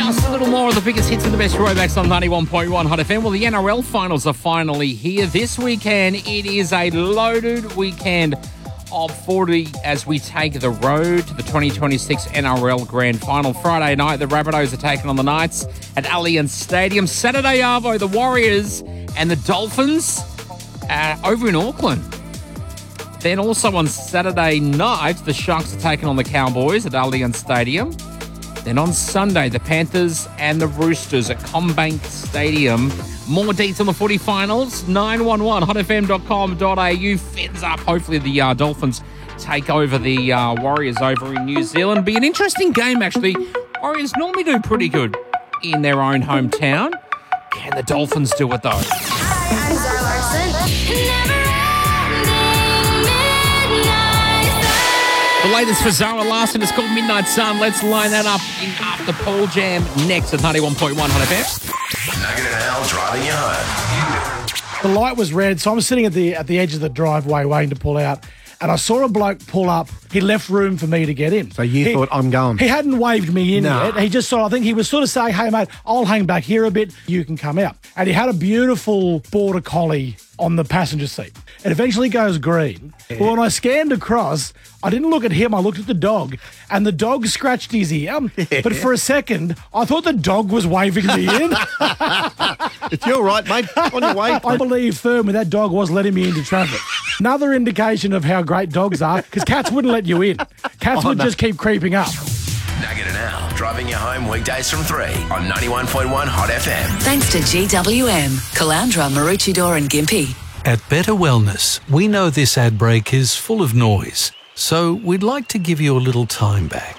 Just a little more of the biggest hits and the best throwbacks on 91.1 Hot FM. Well, the NRL finals are finally here this weekend. It is a loaded weekend of 40 as we take the road to the 2026 NRL Grand Final. Friday night, the Rabbitohs are taking on the Knights at Allianz Stadium. Saturday, Arvo, the Warriors and the Dolphins over in Auckland. Then also on Saturday night, the Sharks are taking on the Cowboys at Allianz Stadium. Then on Sunday, the Panthers and the Roosters at CommBank Stadium. More deets on the footy finals, 911hotfm.com.au. Fins up. Hopefully the Dolphins take over the Warriors over in New Zealand. Be an interesting game, actually. Warriors normally do pretty good in their own hometown. Can the Dolphins do it, though? Hi, I'm Zara Larson. The latest for Zara Larson is called Midnight Sun. Let's line that up in After Paul Jam next at 91.1 Hot FM. Nugget and Al driving you home. The light was red, so I'm sitting at the edge of the driveway waiting to pull out, and I saw a bloke pull up. He left room for me to get in. So you thought, I'm going. He hadn't waved me in No. yet. He just I think he was sort of saying, hey, mate, I'll hang back here a bit. You can come out. And he had a beautiful border collie on the passenger seat. It eventually goes green. Yeah. But when I scanned across, I didn't look at him. I looked at the dog, and the dog scratched his ear. Yeah. But for a second, I thought the dog was waving me in. It's your right, mate. On your way. I believe firmly that dog was letting me into traffic. Another indication of how great dogs are, because cats wouldn't let you in. Cats would just keep creeping up. Nugget and Al driving you home weekdays from 3 on 91.1 Hot FM. Thanks to GWM, Caloundra, Maroochydore and Gympie. At Better Wellness, we know this ad break is full of noise, so we'd like to give you a little time back.